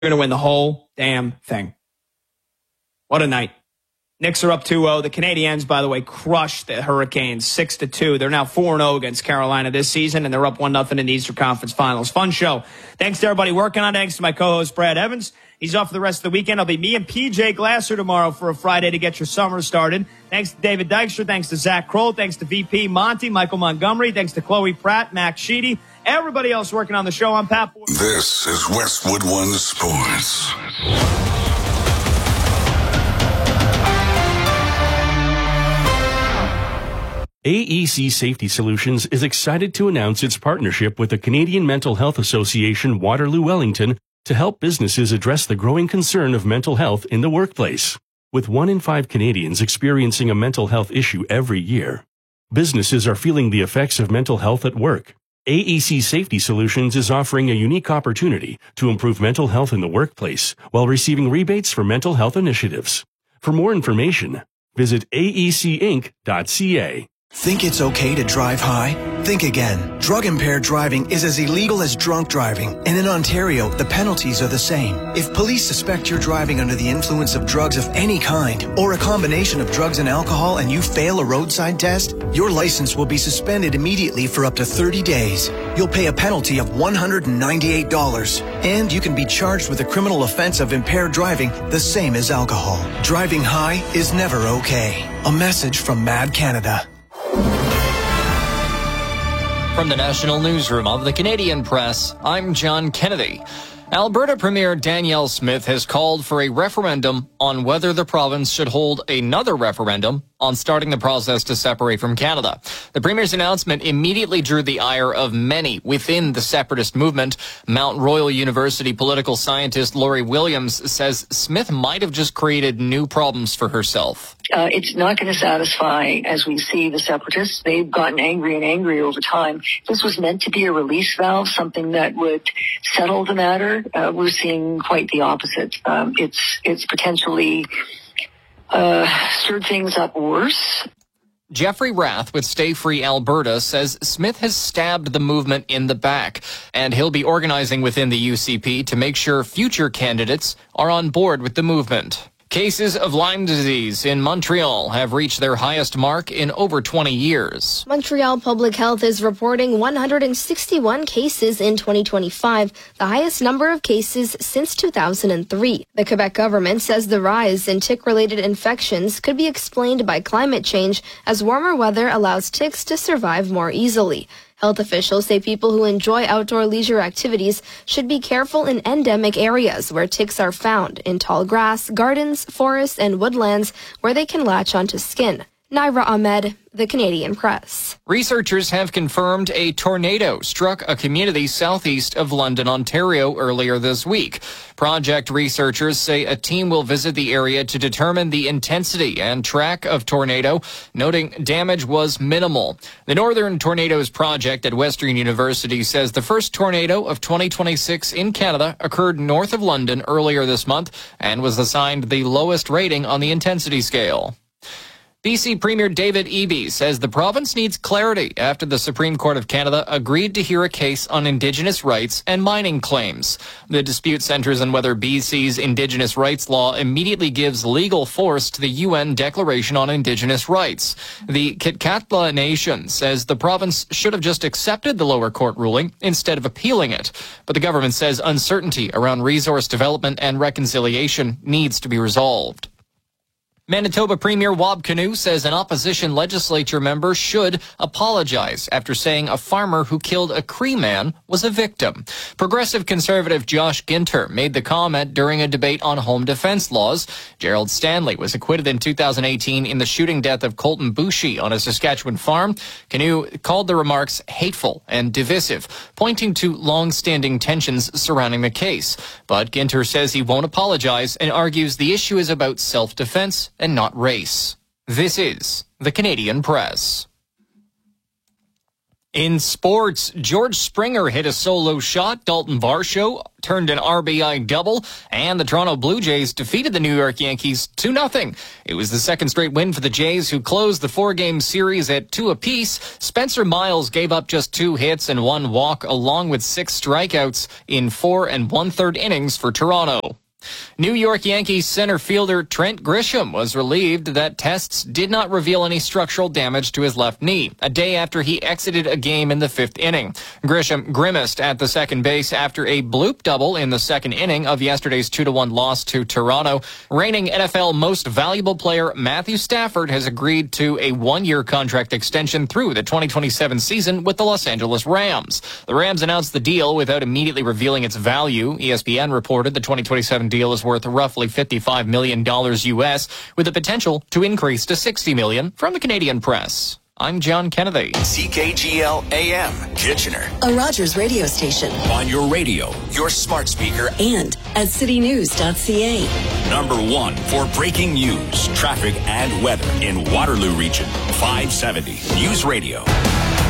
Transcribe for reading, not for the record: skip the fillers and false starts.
going to win the whole damn thing. What a night. Knicks are up 2-0. The Canadiens, by the way, crushed the Hurricanes 6-2. They're now 4-0 against Carolina this season, and they're up 1-0 in the Eastern Conference Finals. Fun show. Thanks to everybody working on it. Thanks to my co-host, Brad Evans. He's off for the rest of the weekend. It'll be me and PJ Glasser tomorrow for a Friday to get your summer started. Thanks to David Dykstra. Thanks to Zach Kroll. Thanks to VP Monty, Michael Montgomery. Thanks to Chloe Pratt, Max Sheedy. Everybody else working on the show. I'm Pat Ford. This is Westwood One Sports. AEC Safety Solutions is excited to announce its partnership with the Canadian Mental Health Association Waterloo Wellington to help businesses address the growing concern of mental health in the workplace. With 1 in 5 Canadians experiencing a mental health issue every year, businesses are feeling the effects of mental health at work. AEC Safety Solutions is offering a unique opportunity to improve mental health in the workplace while receiving rebates for mental health initiatives. For more information, visit aecinc.ca. Think it's okay to drive high? Think again. Drug-impaired driving is as illegal as drunk driving, and in Ontario, the penalties are the same. If police suspect you're driving under the influence of drugs of any kind, or a combination of drugs and alcohol, and you fail a roadside test, your license will be suspended immediately for up to 30 days. You'll pay a penalty of $198, and you can be charged with a criminal offense of impaired driving, the same as alcohol. Driving high is never okay. A message from Mad Canada. From the National Newsroom of the Canadian Press, I'm John Kennedy. Alberta Premier Danielle Smith has called for a referendum on whether the province should hold another referendum on starting the process to separate from Canada. The Premier's announcement immediately drew the ire of many within the separatist movement. Mount Royal University political scientist Laurie Williams says Smith might have just created new problems for herself. It's not going to satisfy, as we see, the separatists. They've gotten angry and angry over time. This was meant to be a release valve, something that would settle the matter. We're seeing quite the opposite. It's potentially stirred things up worse. Jeffrey Rath with Stay Free Alberta says Smith has stabbed the movement in the back, and he'll be organizing within the UCP to make sure future candidates are on board with the movement. Cases of Lyme disease in Montreal have reached their highest mark in over 20 years. Montreal Public Health is reporting 161 cases in 2025, the highest number of cases since 2003. The Quebec government says the rise in tick-related infections could be explained by climate change, as warmer weather allows ticks to survive more easily. Health officials say people who enjoy outdoor leisure activities should be careful in endemic areas where ticks are found, in tall grass, gardens, forests, and woodlands where they can latch onto skin. Naira Ahmed, The Canadian Press. Researchers have confirmed a tornado struck a community southeast of London, Ontario earlier this week. Project researchers say a team will visit the area to determine the intensity and track of tornado, noting damage was minimal. The Northern Tornadoes Project at Western University says the first tornado of 2026 in Canada occurred north of London earlier this month and was assigned the lowest rating on the intensity scale. BC Premier David Eby says the province needs clarity after the Supreme Court of Canada agreed to hear a case on Indigenous rights and mining claims. The dispute centers on whether BC's Indigenous rights law immediately gives legal force to the UN Declaration on Indigenous Rights. The Kitkatla Nation says the province should have just accepted the lower court ruling instead of appealing it. But the government says uncertainty around resource development and reconciliation needs to be resolved. Manitoba Premier Wab Kinew says an opposition legislature member should apologize after saying a farmer who killed a Cree man was a victim. Progressive conservative Josh Ginter made the comment during a debate on home defense laws. Gerald Stanley was acquitted in 2018 in the shooting death of Colton Boushie on a Saskatchewan farm. Kinew called the remarks hateful and divisive, pointing to long-standing tensions surrounding the case. But Ginter says he won't apologize and argues the issue is about self-defense and not race. This is the Canadian Press. In sports, George Springer hit a solo shot, Dalton Varsho turned an RBI double, and the Toronto Blue Jays defeated the New York Yankees 2-0. It was the second straight win for the Jays, who closed the 4-game series at 2 apiece. Spencer Miles gave up just 2 hits and 1 walk, along with 6 strikeouts in 4 1/3 innings for Toronto. New York Yankees center fielder Trent Grisham was relieved that tests did not reveal any structural damage to his left knee, a day after he exited a game in the 5th inning. Grisham grimaced at the second base after a bloop double in the 2nd inning of yesterday's 2-1 loss to Toronto. Reigning NFL Most Valuable Player Matthew Stafford has agreed to a 1-year contract extension through the 2027 season with the Los Angeles Rams. The Rams announced the deal without immediately revealing its value. ESPN reported the 2027 deal is worth roughly $55 million U.S., with the potential to increase to $60 million from the Canadian Press. I'm John Kennedy. CKGL AM, Kitchener. A Rogers radio station. On your radio, your smart speaker, and at citynews.ca. #1 for breaking news, traffic, and weather in Waterloo Region. 570 News Radio.